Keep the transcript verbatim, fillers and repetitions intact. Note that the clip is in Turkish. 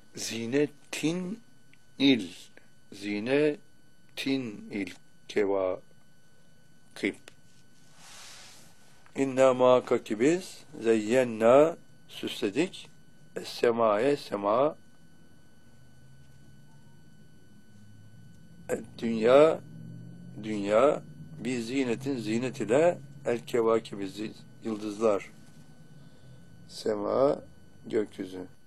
Zinetin il. Zinetin il kevakib. İnna muhakkaki biz zeyyenna süsledik es-semâye sema dünya dünya bir zinetin zinet ile el kevakibi yıldızlar sema gökyüzü.